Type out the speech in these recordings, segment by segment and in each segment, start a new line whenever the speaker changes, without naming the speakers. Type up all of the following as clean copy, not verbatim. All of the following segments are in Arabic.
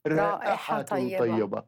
رائحة
رائحة
طيبة.
طيبة.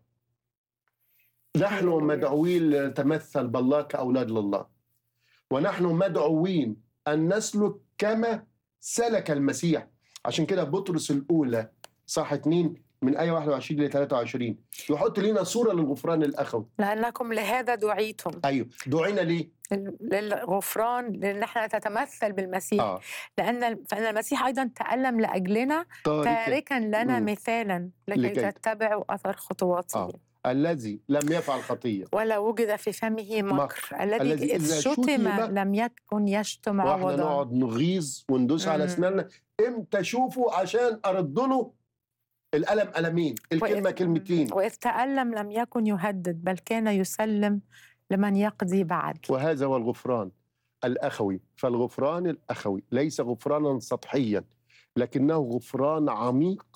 نحن
هللويا.
مدعوين لنتمثل بالله كأولاد لله، ونحن مدعوين أن نسلك كما سلك المسيح. عشان كده بطرس الأولى صح 2 من آية 21 ل 23 يحط لنا صورة للغفران الأخوي.
لأنكم لهذا دعيتم.
أيوه، دعينا ليه؟
للغفران، لأن احنا نتمثل بالمسيح. فإن المسيح أيضا تألم لأجلنا تاركا لنا مثالا لكي تتبعوا أثر خطواته.
الذي لم يفعل خطية
ولا وجد في فمه مكر، الذي إذ شتم لم يكن يشتم عوضا.
واحنا نقعد نغيظ وندوس على أسناننا. امتى شوفوا عشان أرد له الألم ألمين، الكلمة كلمتين.
وإذ تألم لم يكن يهدد، بل كان يسلم لمن يقضي بعد.
وهذا هو الغفران الأخوي. فالغفران الأخوي ليس غفرانا سطحيا، لكنه غفران عميق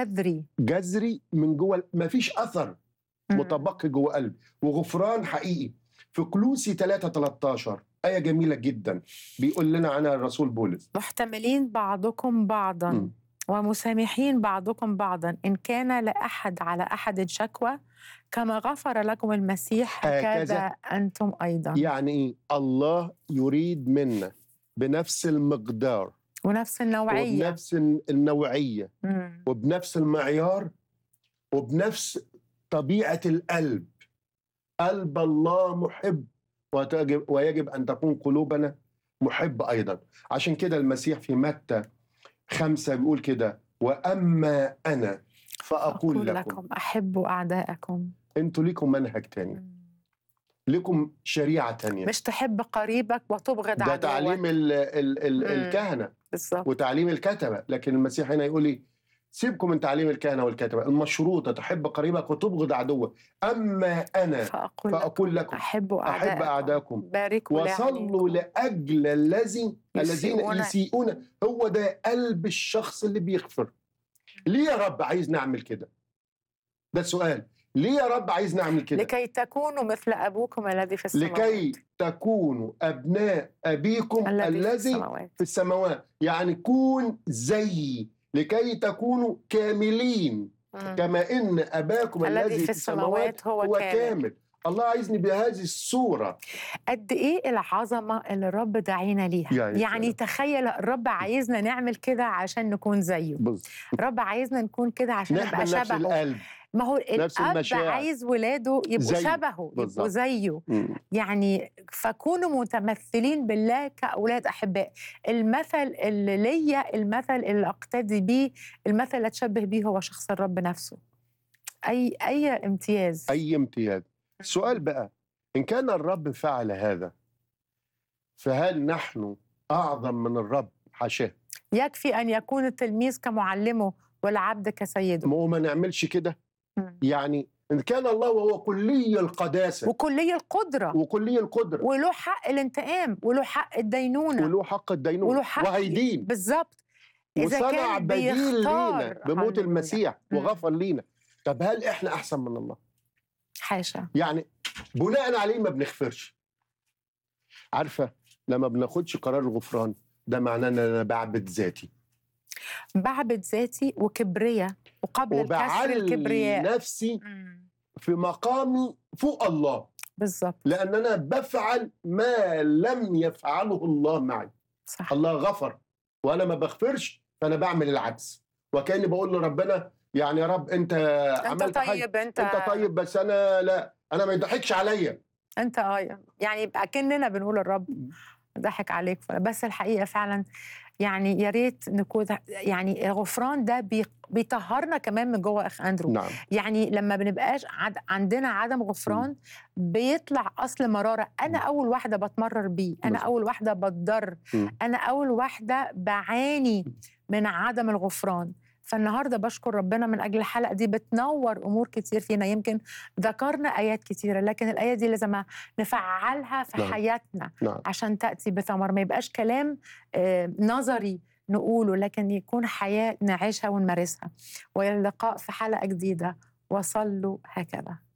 جذري من جوه، ما فيش أثر متبقي جوه قلب، وغفران حقيقي. في كلوسي 3:13 آية جميلة جدا بيقول لنا عنها الرسول بولس:
محتملين بعضكم بعضا ومسامحين بعضكم بعضا، إن كان لأحد على أحد شكوى كما غفر لكم المسيح هكذا أنتم أيضا.
يعني إيه؟ الله يريد منا بنفس المقدار
ونفس النوعية
وبنفس النوعية وبنفس المعيار وبنفس طبيعة القلب. قلب الله محب، ويجب أن تكون قلوبنا محب أيضا. عشان كده المسيح في متى 5 بيقول كده: وأما أنا فأقول لكم
أحبوا أعداءكم.
أنتوا ليكم منهج تاني، ليكم شريعة تانية،
مش تحب قريبك وتبغض عدوك.
ده تعليم الكهنة
بالظبط.
وتعليم الكتبة. لكن المسيح هنا يقول لي سيبكم من تعليم الكهنة والكتبة المشروطة: تحب قريبك وتبغض عدوك. أما أنا فأقول لكم أحبوا أعداءكم، وصلوا لأجل الذين يسيئون. هو ده قلب الشخص اللي بيغفر. ليه يا رب عايز نعمل كده؟ ده السؤال. ليه يا رب عايز نعمل كده؟
لكي تكونوا مثل أبوكم الذي في السماوات.
لكي تكونوا أبناء أبيكم الذي في السماوات. يعني كون زيي، لكي تكونوا كاملين كما إن أباكم الذي في السماوات هو كامل. الله عايزني بهذه الصورة.
قد إيه العظمة اللي الرب دعينا ليها. يعني تخيل الرب عايزنا نعمل كده عشان نكون زيه. الرب عايزنا نكون كده عشان نبقى شبهه.
القلب.
ما هو الأب عايز ولاده يبقوا شبهه، يبقوا زيه. يعني فكونوا متمثلين بالله كأولاد أحباء. المثل اللي ليا، المثل اللي أقتدي بيه، المثل اللي أتشبه بيه هو شخص الرب نفسه. أي امتياز.
أي امتياز. السؤال بقى: إن كان الرب فعل هذا، فهل نحن أعظم من الرب؟ حاشاه.
يكفي أن يكون التلميذ كمعلمه والعبد كسيده.
وما نعملش كده. يعني إن كان الله وهو كلي القداسة
وكلي القدرة وله حق الانتقام وله حق الدينونة
وله حق وهيدين.
بالظبط.
وصنع بديل لينا بموت المسيح وغفر لينا. طب هل إحنا أحسن من الله؟
حاشا.
يعني بناء عليه ما بنغفرش. عارفة لما بناخدش قرار الغفران ده معناه ان انا بعبد ذاتي
وكبرية، وقبل الكسر الكبرياء
نفسي في مقامي فوق الله.
بالظبط.
لان انا بفعل ما لم يفعله الله معي.
صح.
الله غفر وانا ما بغفرش، فانا بعمل العكس، وكاني بقول لربنا يعني يا رب انت عملت
طيب
حاجة.
انت
طيب بس انا لا، انا ما يضحكش عليا.
انت يعني يبقى كأننا بنقول الرب ضحك عليك. بس الحقيقة فعلا يعني يا ريت نكون يعني غفران ده بيطهرنا كمان من جوه اخ اندرو.
نعم.
يعني لما بنبقاش عندنا عدم غفران بيطلع اصل مرارة. انا اول واحدة بتمرر بيه، انا اول واحدة بتضر، انا اول واحدة بعاني من عدم الغفران. فالنهاردة بشكر ربنا من أجل الحلقة دي، بتنور أمور كتير فينا. يمكن ذكرنا آيات كتيرة، لكن الآية دي لازم نفعلها في حياتنا عشان تأتي بثمر. ما يبقاش كلام نظري نقوله، لكن يكون حياة نعيشها ونمارسها. واللقاء في حلقة جديدة، وصلوا هكذا.